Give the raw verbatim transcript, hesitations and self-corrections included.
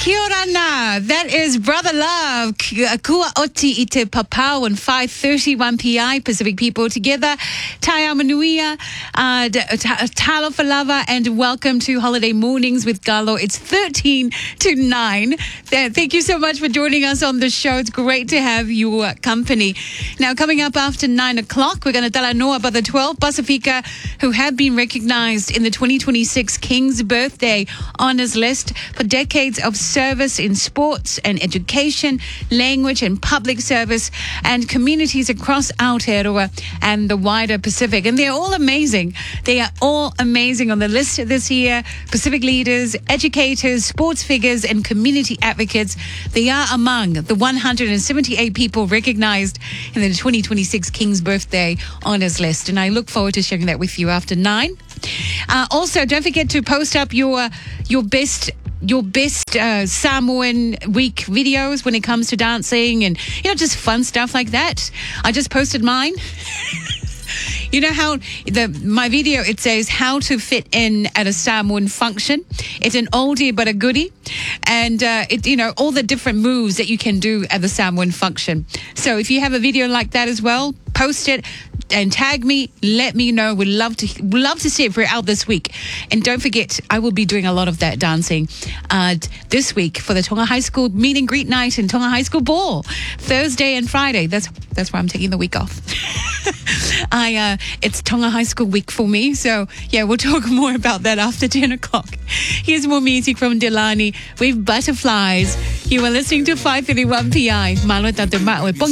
Kia ora na. That is Brother Love. Kua oti i te papau and five thirty-one p m Pacific people together. Tai Amanuia, uh, talo for lava, and welcome to Holiday Mornings with Galo. It's thirteen to nine. Thank you so much for joining us on the show. It's great to have your company. Now, coming up after nine o'clock, we're going to tala noa about the twelve Pasifika who have been recognized in the twenty twenty-six King's Birthday Honours List for decades of service in sports and education, language and public service, and communities across Aotearoa and the wider Pacific. And they're all amazing. They are all amazing on the list this year. Pacific leaders, educators, sports figures, and community advocates. They are among the one hundred seventy-eight people recognized in the twenty twenty-six King's Birthday Honours List. And I look forward to sharing that with you after nine. Uh, also, don't forget to post up your your best your best uh, Samoan week videos when it comes to dancing and, you know, just fun stuff like that. I just posted mine. You know how the my video, it says how to fit in at a Samoan function. It's an oldie but a goodie. And, uh, it, you know, all the different moves that you can do at the Samoan function. So if you have a video like that as well, post it and tag me. Let me know. We'd love to we'd love to see it for out this week. And don't forget, I will be doing a lot of that dancing uh, this week for the Tonga High School meet and greet night and Tonga High School ball, Thursday and Friday. That's that's why I'm taking the week off. I uh, it's Tonga High School week for me. So yeah, we'll talk more about that after ten o'clock. Here's more music from Delani with Butterflies. You are listening to five thirty-one p m. Malo Tate Maue.